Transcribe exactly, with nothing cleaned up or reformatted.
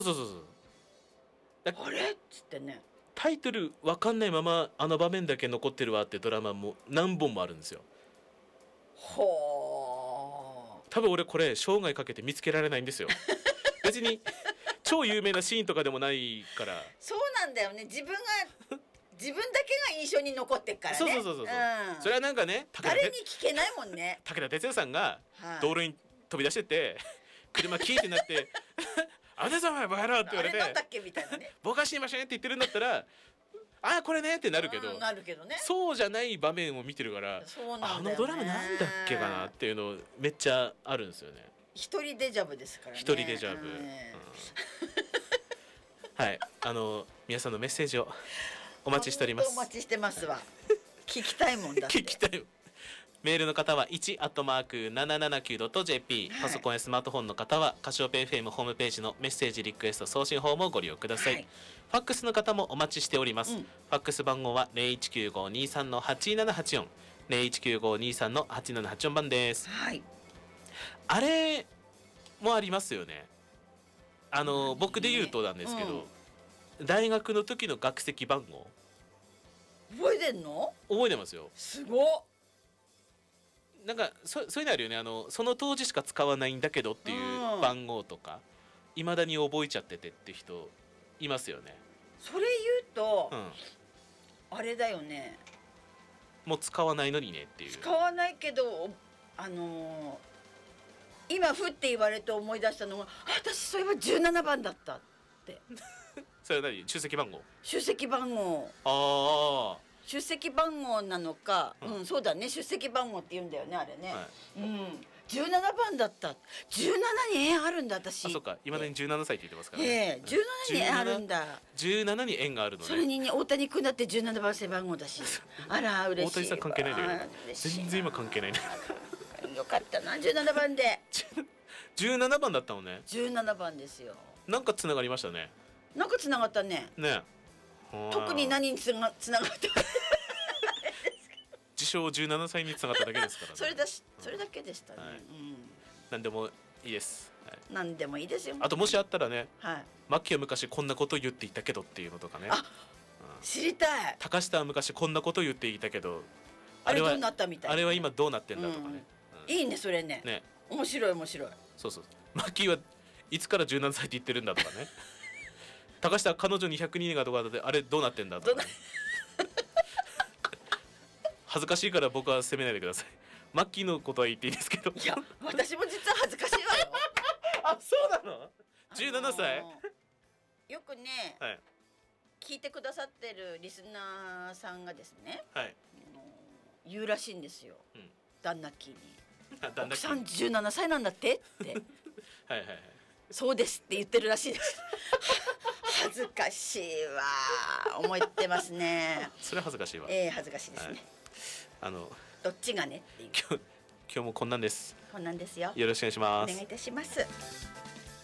そうそうそう。だあれっつってね。 タイトルわかんないままあの場面だけ残ってるわってドラマも何本もあるんですよ。 ほー。 多分俺これ生涯かけて見つけられないんですよ。別に超有名なシーンとかでもないから。 そうなんだよね。自分が自分だけが印象に残ってっからね。 そうそうそうそうそう、うん、それはなんかね、 誰に聞けないもんね。 武田鉄矢さんが道路に飛び出してって車キーってなって「あれだお前バカ野郎」って言われて「 あれなんだっけ?」みたいなね。 僕は知りませんって言ってるんだったら「あこれね」ってなるけど、 なるけどね、 そうじゃない場面を見てるから、 そうなんだよね、 あのドラマなんだっけかなっていうのめっちゃあるんですよね。 一人デジャブですからね。 一人デジャブ、うん、はい、あの皆さんのメッセージをお待ちしております。 お待ちしてますわ。聞きたいもんだって。 聞きたい。メールの方は いち アットマーク ななななきゅう ドット ジェーピー、はい、パソコンやスマートフォンの方はカシオペン エフエム ホームページのメッセージリクエスト送信フォームをご利用ください、はい、ファックスの方もお待ちしております、うん、ファックス番号は ゼロいちきゅうご にさん はちななはちよん ゼロいちきゅうご にさん はちななはちよん 番です、はい、あれもありますよね。あの僕で言うとなんですけど、うん、大学の時の学籍番号覚えてんの？ 覚えてますよ。 すごっ。 なんか そ, そういうのあるよね。あのその当時しか使わないんだけどっていう番号とかいま、うん、だに覚えちゃっててって人いますよね。 それ言うと、うん、あれだよね。 もう使わないのにねっていう。 使わないけどあのー、今ふって言われて思い出したのが、私そういえばじゅうななばんだったってそれは何？出席番号？ 出席番号。 ああ。 出席番号なのか、うん、うん、そうだね、出席番号って言うんだよね、あれね、はい、うん、じゅうななばんだった。じゅうななに縁あるんだ私。 あ、そうか、いまだにじゅうななさいって言ってますからね。ええ、じゅうななに縁あるんだ。 じゅうななに縁があるのね。 それにね、大谷君だってじゅうななばん背番号だし。あら嬉しい。 大谷さん関係ないんだよ。全然今関係ないね。 よかったな、じゅうななばんで。 じゅうななばんだったのね。 じゅうななばんですよ。 なんかつながりましたね。 なんかつながったね。 ね。 特に何につながった。 自称じゅうななさいにつながっただけですからね。 それだし、それだけでしたね。はい、うん、 何でもいいです。はい、 何でもいいですよ。 あともしあったらね、 はい、 マッキーは昔こんなこと言っていたけどっていうのとかね。 あ、うん、知りたい。 高下は昔こんなこと言っていたけど、 あれはどうなったみたいな。 あれは今どうなってんだとかね。 うん、いいねそれね。ね、面白い面白い。 そうそう。マッキーはいつからじゅうななさいって言ってるんだとかね。高下は彼女にひゃくにねんがとかであれどうなってんだとか、ね。恥ずかしいから僕は責めないでください。マッキーのことは言っていいですけど。 いや、私も実は恥ずかしいわよ。 あ、そうなの？じゅうななさい？あのー、よくね、はい、聞いてくださってるリスナーさんがですね、はい、あのー、言うらしいんですよ。うん、旦那キーに。奥さんじゅうななさいなんだってって。 はいはいはい。 そうですって言ってるらしいです。恥ずかしいわ思ってますね。 それは恥ずかしいわ。 ええー、恥ずかしいですね。はい、 あのどっちがねっていう。 今日今日もこんなんです。 こんなんですよ。 よろしくお願いします。 お願いいたします。